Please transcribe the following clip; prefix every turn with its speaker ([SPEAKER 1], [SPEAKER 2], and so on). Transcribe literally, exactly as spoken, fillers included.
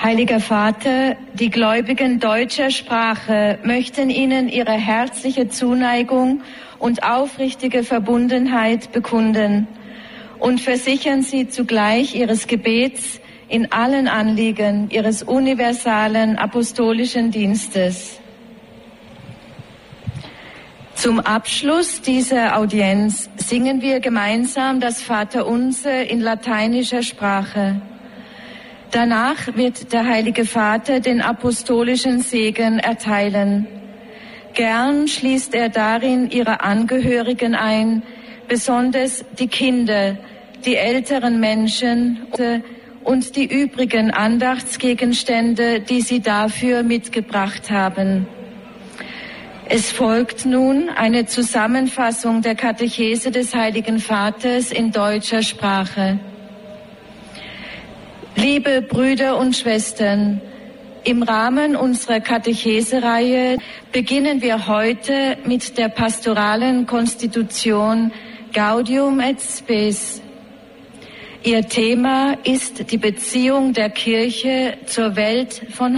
[SPEAKER 1] Heiliger Vater, die Gläubigen deutscher Sprache möchten Ihnen ihre herzliche Zuneigung und aufrichtige Verbundenheit bekunden und versichern Sie zugleich Ihres Gebets in allen Anliegen Ihres universalen apostolischen Dienstes. Zum Abschluss dieser Audienz singen wir gemeinsam das Vaterunser in lateinischer Sprache. Danach wird der Heilige Vater den apostolischen Segen erteilen. Gern schließt er darin ihre Angehörigen ein, besonders die Kinder, die älteren Menschen und die übrigen Andachtsgegenstände, die sie dafür mitgebracht haben. Es folgt nun eine Zusammenfassung der Katechese des Heiligen Vaters in deutscher Sprache. Liebe Brüder und Schwestern, im Rahmen unserer Katechesereihe beginnen wir heute mit der pastoralen Konstitution Gaudium et Spes. Ihr Thema ist die Beziehung der Kirche zur Welt von